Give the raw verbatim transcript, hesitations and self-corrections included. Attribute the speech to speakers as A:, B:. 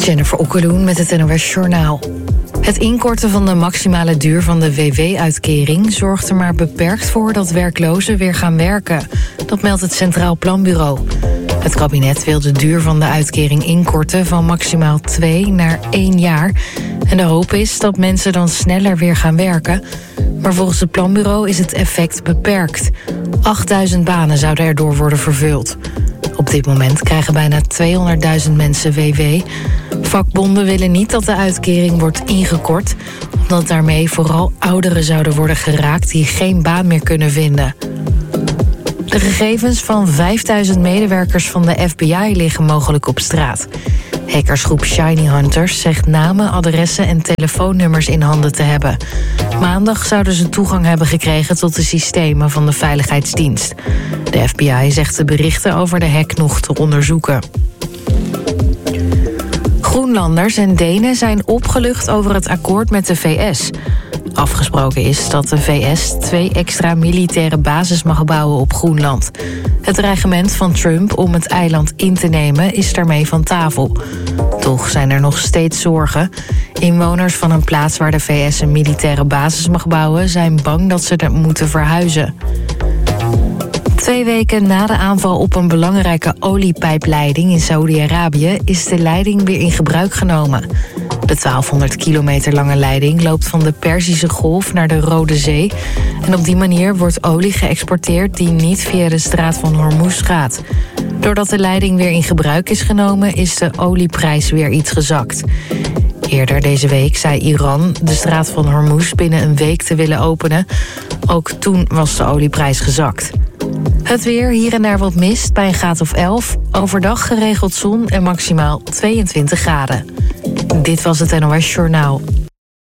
A: Jennifer Okkeloen met het N O S Journaal. Het inkorten van de maximale duur van de W W-uitkering zorgt er maar beperkt voor dat werklozen weer gaan werken. Dat meldt het Centraal Planbureau. Het kabinet wil de duur van de uitkering inkorten van maximaal twee naar één jaar. En de hoop is dat mensen dan sneller weer gaan werken. Maar volgens het planbureau is het effect beperkt. achtduizend banen zouden erdoor worden vervuld. Op dit moment krijgen bijna tweehonderdduizend mensen W W. Vakbonden willen niet dat de uitkering wordt ingekort, omdat daarmee vooral ouderen zouden worden geraakt die geen baan meer kunnen vinden. De gegevens van vijfduizend medewerkers van de F B I liggen mogelijk op straat. Hackersgroep Shiny Hunters zegt namen, adressen en telefoonnummers in handen te hebben. Maandag zouden ze toegang hebben gekregen tot de systemen van de Veiligheidsdienst. De F B I zegt de berichten over de hack nog te onderzoeken. Groenlanders en Denen zijn opgelucht over het akkoord met de V S. Afgesproken is dat de V S twee extra militaire bases mag bouwen op Groenland. Het dreigement van Trump om het eiland in te nemen is daarmee van tafel. Toch zijn er nog steeds zorgen. Inwoners van een plaats waar de V S een militaire basis mag bouwen zijn bang dat ze er moeten verhuizen. Twee weken na de aanval op een belangrijke oliepijpleiding in Saoedi-Arabië is de leiding weer in gebruik genomen. De twaalfhonderd kilometer lange leiding loopt van de Perzische Golf naar de Rode Zee. En op die manier wordt olie geëxporteerd die niet via de straat van Hormuz gaat. Doordat de leiding weer in gebruik is genomen, is de olieprijs weer iets gezakt. Eerder deze week zei Iran de straat van Hormuz binnen een week te willen openen. Ook toen was de olieprijs gezakt. Het weer, hier en daar wat mist bij een graad of elf. Overdag geregeld zon en maximaal tweeëntwintig graden. Dit was het N O S Journaal.